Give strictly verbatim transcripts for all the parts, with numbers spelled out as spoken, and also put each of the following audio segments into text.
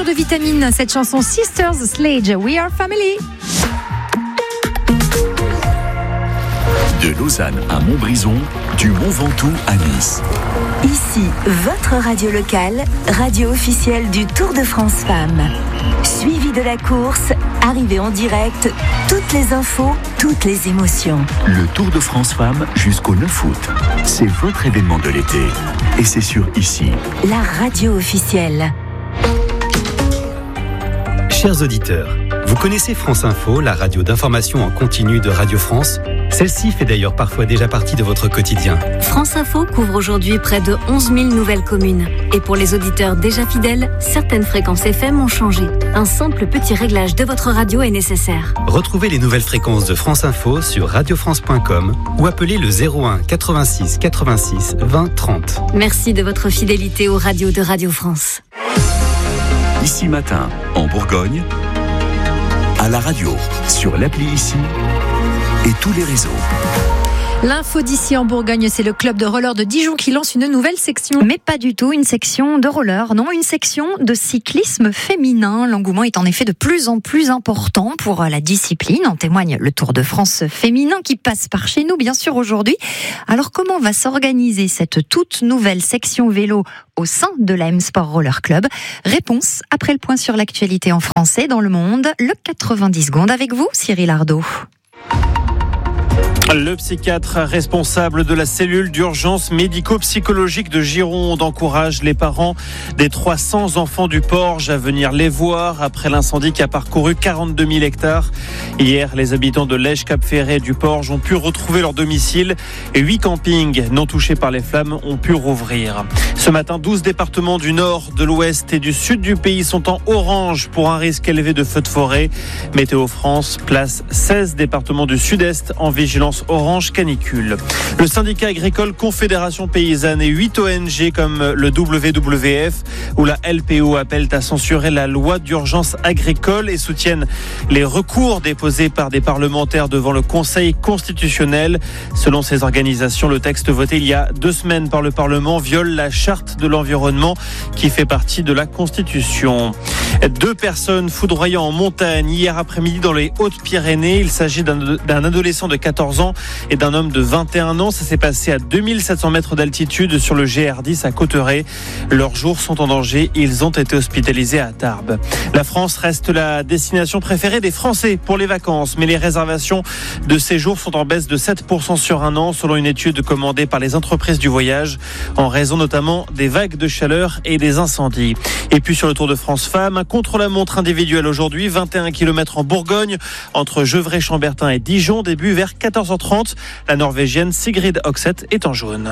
de vitamines, cette chanson Sisters Sledge, We Are Family. De Lausanne à Montbrison, du Mont Ventoux à Nice. Ici, votre radio locale, radio officielle du Tour de France Femmes. Suivi de la course, arrivée en direct, toutes les infos, toutes les émotions. Le Tour de France Femmes jusqu'au neuf août. C'est votre événement de l'été. Et c'est sur Ici. La radio officielle. Chers auditeurs, vous connaissez France Info, la radio d'information en continu de Radio France ? Celle-ci fait d'ailleurs parfois déjà partie de votre quotidien. France Info couvre aujourd'hui près de onze mille nouvelles communes. Et pour les auditeurs déjà fidèles, certaines fréquences F M ont changé. Un simple petit réglage de votre radio est nécessaire. Retrouvez les nouvelles fréquences de France Info sur radio france point com ou appelez le zéro un quatre-vingt-six quatre-vingt-six vingt trente. Merci de votre fidélité aux radios de Radio France. Ici Matin, en Bourgogne, à la radio, sur l'appli Ici et tous les réseaux. L'info d'ici en Bourgogne, c'est le club de roller de Dijon qui lance une nouvelle section. Mais pas du tout une section de roller, non, une section de cyclisme féminin. L'engouement est en effet de plus en plus important pour la discipline. En témoigne le Tour de France féminin qui passe par chez nous, bien sûr, aujourd'hui. Alors, comment va s'organiser cette toute nouvelle section vélo au sein de la M-Sport Roller Club? Réponse après le point sur l'actualité en français dans le monde. Le quatre-vingt-dix secondes avec vous, Cyril Ardo. Le psychiatre responsable de la cellule d'urgence médico-psychologique de Gironde encourage les parents des trois cents enfants du Porge à venir les voir après l'incendie qui a parcouru quarante-deux mille hectares. Hier, les habitants de Lège-Cap-Ferret et du Porge ont pu retrouver leur domicile et huit campings non touchés par les flammes ont pu rouvrir. Ce matin, douze départements du nord, de l'ouest et du sud du pays sont en orange pour un risque élevé de feux de forêt. Météo France place seize départements du sud-est en vigilance orange canicule. Le syndicat agricole Confédération Paysanne et huit O N G comme le W W F ou la L P O appellent à censurer la loi d'urgence agricole et soutiennent les recours déposés par des parlementaires devant le Conseil constitutionnel. Selon ces organisations, le texte voté il y a deux semaines par le Parlement viole la charte de l'environnement qui fait partie de la Constitution. Deux personnes foudroyant en montagne hier après-midi dans les Hautes-Pyrénées. Il s'agit d'un, d'un adolescent de quatorze ans et d'un homme de vingt et un ans. Ça s'est passé à deux mille sept cents mètres d'altitude sur le G R dix à Cauterets. Leurs jours sont en danger. Ils ont été hospitalisés à Tarbes. La France reste la destination préférée des Français pour les vacances, mais les réservations de séjour sont en baisse de sept pour cent sur un an, selon une étude commandée par les entreprises du voyage, en raison notamment des vagues de chaleur et des incendies. Et puis sur le Tour de France Femmes, un contre-la-montre individuel aujourd'hui, vingt et un kilomètres en Bourgogne, entre Gevrey-Chambertin et Dijon, début vers quatorze heures trente. La Norvégienne Sigrid Oxeth est en jaune.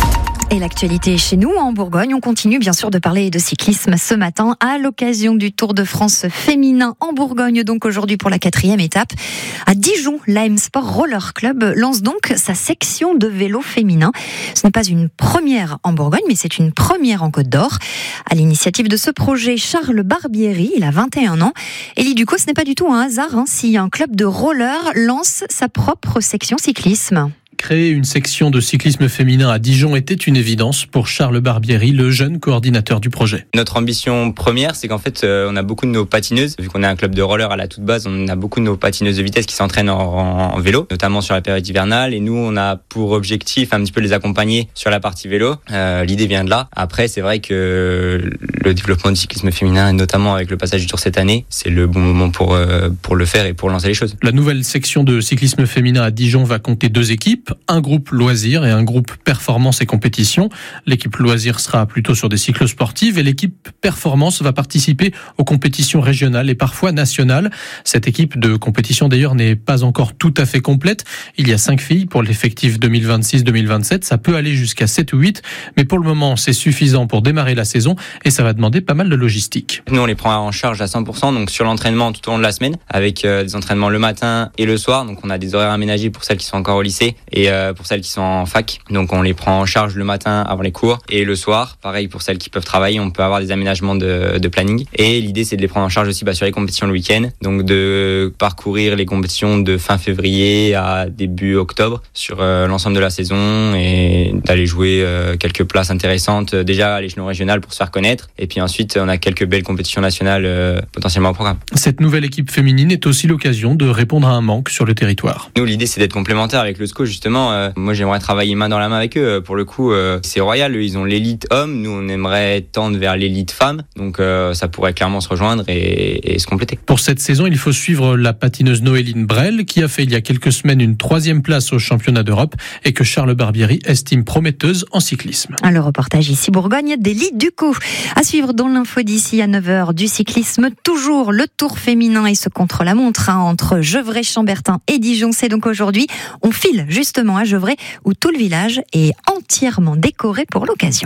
Et l'actualité chez nous en Bourgogne, on continue bien sûr de parler de cyclisme ce matin à l'occasion du Tour de France féminin en Bourgogne, donc aujourd'hui pour la quatrième étape. À Dijon, la M-Sport Roller Club lance donc sa section de vélo féminin. Ce n'est pas une première en Bourgogne, mais c'est une première en Côte d'Or. À l'initiative de ce projet, Charles Barbieri, il a vingt et un ans. Elie Ducos, ce n'est pas du tout un hasard hein, si un club de roller lance sa propre section cyclisme. Créer une section de cyclisme féminin à Dijon était une évidence pour Charles Barbieri, le jeune coordinateur du projet. Notre ambition première, c'est qu'en fait, euh, on a beaucoup de nos patineuses. Vu qu'on est un club de roller à la toute base, on a beaucoup de nos patineuses de vitesse qui s'entraînent en, en, en vélo, notamment sur la période hivernale. Et nous, on a pour objectif un petit peu les accompagner sur la partie vélo. Euh, l'idée vient de là. Après, c'est vrai que le développement du cyclisme féminin, et notamment avec le passage du Tour cette année, c'est le bon moment pour, euh, pour le faire et pour lancer les choses. La nouvelle section de cyclisme féminin à Dijon va compter deux équipes. Un groupe loisirs et un groupe performance et compétition. L'équipe loisirs sera plutôt sur des cyclos sportives et l'équipe performance va participer aux compétitions régionales et parfois nationales. Cette équipe de compétition d'ailleurs n'est pas encore tout à fait complète. Il y a cinq filles pour l'effectif deux mille vingt-six deux mille vingt-sept. Ça peut aller jusqu'à sept ou huit, mais pour le moment c'est suffisant pour démarrer la saison et ça va demander pas mal de logistique. Nous on les prend en charge à cent pour cent, donc sur l'entraînement tout au long de la semaine, avec euh, des entraînements le matin et le soir. Donc on a des horaires aménagés pour celles qui sont encore au lycée et euh, pour celles qui sont en fac. Donc on les prend en charge le matin avant les cours et le soir. Pareil pour celles qui peuvent travailler, on peut avoir des aménagements de, de planning. Et l'idée c'est de les prendre en charge aussi bah, sur les compétitions le week-end. Donc de parcourir les compétitions de fin février à début octobre sur euh, l'ensemble de la saison et d'aller jouer euh, quelques places intéressantes déjà à l'échelon régional pour se faire connaître. Et puis ensuite on a quelques belles compétitions nationales euh, potentiellement au programme. Cette nouvelle équipe féminine est aussi l'occasion de répondre à un manque sur le territoire. Nous l'idée c'est d'être complémentaire avec le S C O justement. Euh, moi j'aimerais travailler main dans la main avec eux. Pour le coup euh, c'est royal, eux, ils ont l'élite homme, nous on aimerait tendre vers l'élite femme. Donc euh, ça pourrait clairement se rejoindre et, et se compléter. Pour cette saison, il faut suivre la patineuse Noéline Brel qui a fait il y a quelques semaines une troisième place au championnat d'Europe et que Charles Barbieri estime prometteuse en cyclisme. Le reportage ici Bourgogne d'Élie Ducot. À suivre dans l'info d'ici à neuf heures du cyclisme, toujours le Tour féminin et ce contre-la-montre hein, entre Gevrey, Chambertin et Dijon. C'est donc aujourd'hui, on file justement à Gevrey où tout le village est entièrement décoré pour l'occasion.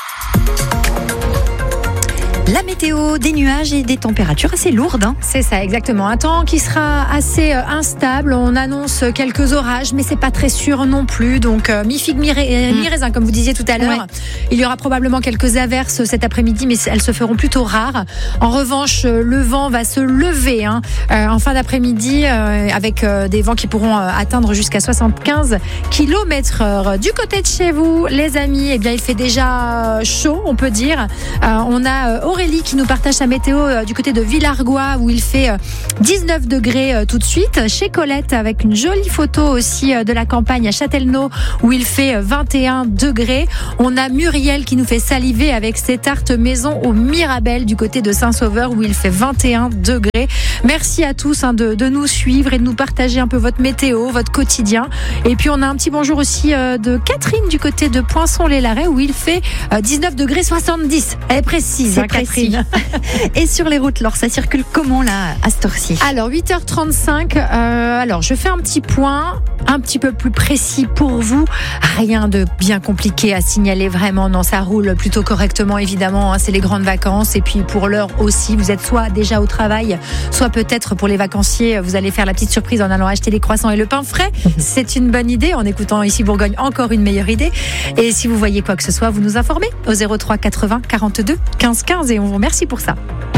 La météo, des nuages et des températures assez lourdes. Hein. C'est ça, exactement. Un temps qui sera assez euh, instable. On annonce quelques orages, mais c'est pas très sûr non plus. Donc, euh, mi-figue, mi-raisin, mi mi comme vous disiez tout à l'heure. Ouais. Il y aura probablement quelques averses cet après-midi, mais elles se feront plutôt rares. En revanche, le vent va se lever hein, euh, en fin d'après-midi euh, avec euh, des vents qui pourront euh, atteindre jusqu'à soixante-quinze kilomètres heure. Du côté de chez vous, les amis, eh bien, il fait déjà chaud, on peut dire. Euh, on a euh, Aurélie qui nous partage sa météo euh, du côté de Villargois où il fait euh, dix-neuf degrés euh, tout de suite. Chez Colette avec une jolie photo aussi euh, de la campagne à Châtellerault où il fait euh, vingt et un degrés. On a Muriel qui nous fait saliver avec ses tartes maison au Mirabel du côté de Saint-Sauveur où il fait vingt et un degrés. Merci à tous hein, de, de nous suivre et de nous partager un peu votre météo, votre quotidien. Et puis on a un petit bonjour aussi euh, de Catherine du côté de Poinçon-les-Larrets où il fait euh, dix-neuf degrés soixante-dix. Elle est précise. C'est hein, précis. Et sur les routes, Laure, ça circule comment là à cette heure-ci ? Alors huit heures trente-cinq, euh, alors je fais un petit point un petit peu plus précis pour vous. Rien de bien compliqué à signaler vraiment, non, ça roule plutôt correctement évidemment, hein, c'est les grandes vacances et puis pour l'heure aussi, vous êtes soit déjà au travail, soit peut-être pour les vacanciers, vous allez faire la petite surprise en allant acheter des croissants et le pain frais. C'est une bonne idée, en écoutant ici Bourgogne, encore une meilleure idée. Et si vous voyez quoi que ce soit, vous nous informez au zéro trois quatre-vingts quarante-deux quinze quinze et on vous remercie pour ça.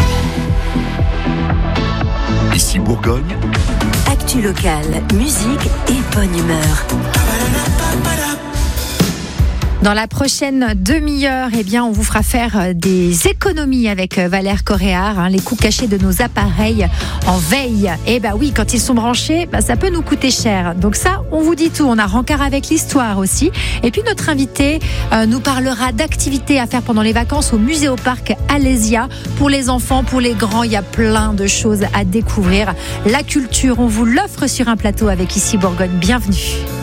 Ici Bourgogne. Actu locale, musique et bonne humeur. Dans la prochaine demi-heure, eh bien, on vous fera faire des économies avec Valère Coréard, hein, les coûts cachés de nos appareils en veille. Et bah oui, quand ils sont branchés, bah, ça peut nous coûter cher. Donc ça, on vous dit tout. On a rencard avec l'histoire aussi. Et puis notre invité euh, nous parlera d'activités à faire pendant les vacances au Muséoparc Alésia. Pour les enfants, pour les grands, il y a plein de choses à découvrir. La culture, on vous l'offre sur un plateau avec Ici Bourgogne. Bienvenue.